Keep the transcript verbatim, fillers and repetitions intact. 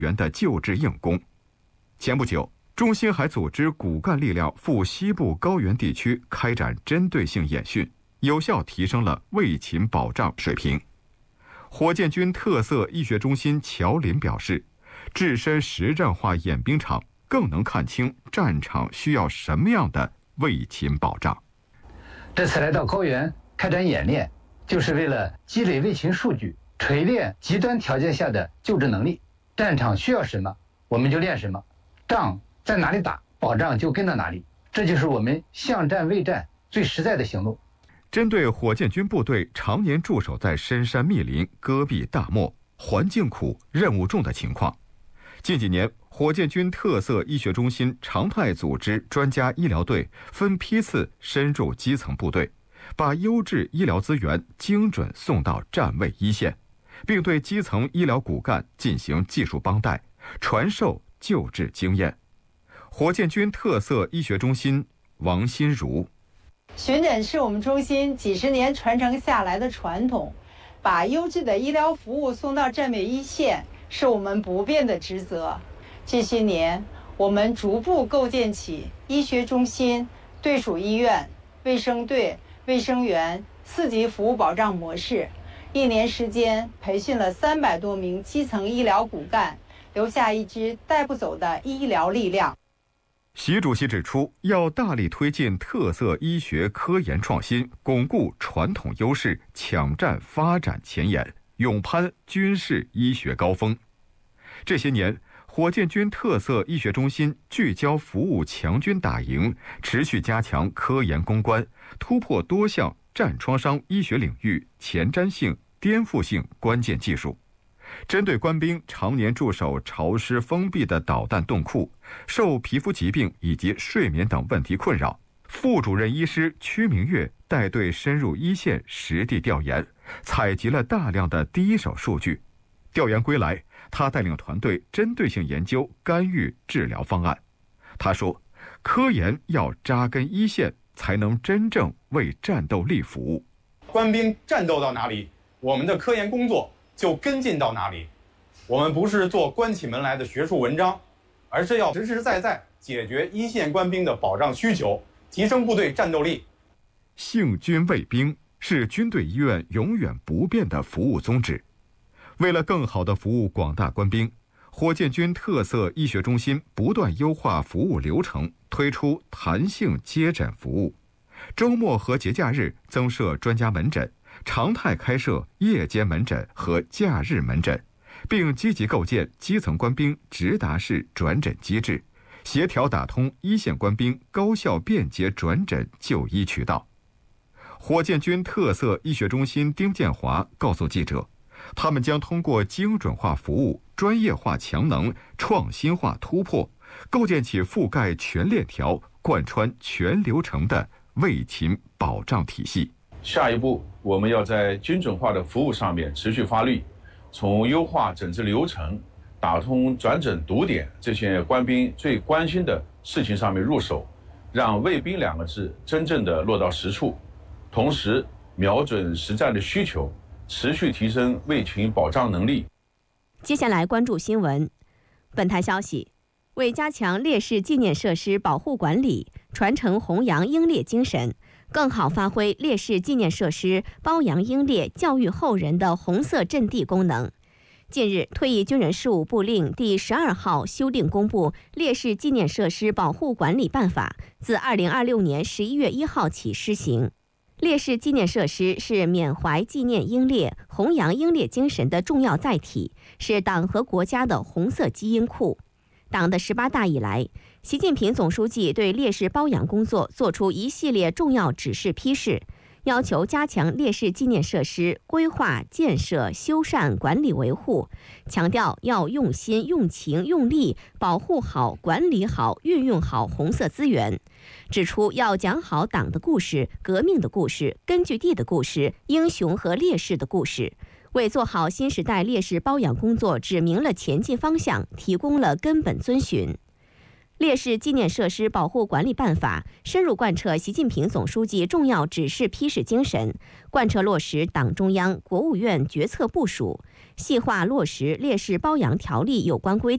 员的救治硬功。前不久，中心还组织骨干力量赴西部高原地区开展针对性演训，有效提升了卫勤保障水平。火箭军特色医学中心乔林表示，置身实战化演兵场，更能看清战场需要什么样的卫勤保障。 这次来到高原开展演练，就是为了积累卫勤数据，锤炼极端条件下的救治能力。战场需要什么，我们就练什么，仗在哪里打，保障就跟到哪里，这就是我们巷战卫战最实在的行动。 针对火箭军部队常年驻守在深山密林、戈壁大漠、环境苦、任务重的情况，近几年，火箭军特色医学中心常态组织专家医疗队分批次深入基层部队，把优质医疗资源精准送到战卫一线，并对基层医疗骨干进行技术帮带，传授救治经验。火箭军特色医学中心王新如： 巡诊是我们中心几十年传承下来的传统，把优质的医疗服务送到战卫一线是我们不变的职责。这些年，我们逐步构建起医学中心、队属医院、卫生队、卫生员四级服务保障模式。一年时间，培训了三百多名基层医疗骨干，留下一支带不走的医疗力量。 习主席指出，要大力推进特色医学科研创新，巩固传统优势，抢占发展前沿，勇攀军事医学高峰。这些年，火箭军特色医学中心聚焦服务强军打赢，持续加强科研攻关，突破多项战创伤医学领域前瞻性、颠覆性关键技术。针对官兵常年驻守潮湿封闭的导弹洞库，受皮肤疾病以及睡眠等问题困扰，副主任医师屈明月带队深入一线实地调研，采集了大量的第一手数据。调研归来，他带领团队针对性研究干预治疗方案。他说，科研要扎根一线，才能真正为战斗力服务。 官兵战斗到哪里，我们的科研工作就跟进到哪里。我们不是做关起门来的学术文章，而是要实实在在解决一线官兵的保障需求，提升部队战斗力。 幸军卫兵是军队医院永远不变的服务宗旨。为了更好地服务广大官兵，火箭军特色医学中心不断优化服务流程，推出弹性接诊服务，周末和节假日增设专家门诊，常态开设夜间门诊和假日门诊，并积极构建基层官兵直达式转诊机制，协调打通一线官兵高效便捷转诊就医渠道。火箭军特色医学中心丁建华告诉记者，他们将通过精准化服务、专业化强能、创新化突破，构建起覆盖全链条、贯穿全流程的卫勤保障体系。 下一步，我们要在精准化的服务上面持续发力，从优化诊治流程、打通转诊堵点这些官兵最关心的事情上面入手，让卫兵两个字真正的落到实处，同时瞄准实战的需求，持续提升卫勤保障能力。 接下来关注新闻。本台消息，为加强烈士纪念设施保护管理，传承弘扬英烈精神，更好发挥烈士纪念设施褒扬英烈、教育后人的红色阵地功能。近日，退役军人事务部令第十二号修订公布《烈士纪念设施保护管理办法》，自二零二六年十一月一号起施行。烈士纪念设施是缅怀纪念英烈、弘扬英烈精神的重要载体，是党和国家的红色基因库。党的十八大以来，习近平总书记对烈士褒扬工作作出一系列重要指示批示，要求加强烈士纪念设施规划、建设、修缮、管理维护，强调要用心、用情、用力保护好、管理好、运用好红色资源。指出要讲好党的故事、革命的故事、根据地的故事、英雄和烈士的故事，为做好新时代烈士褒扬工作指明了前进方向，提供了根本遵循。烈士纪念设施保护管理办法深入贯彻习近平总书记重要指示批示精神，贯彻落实党中央、国务院决策部署，细化落实烈士褒扬条例有关规定。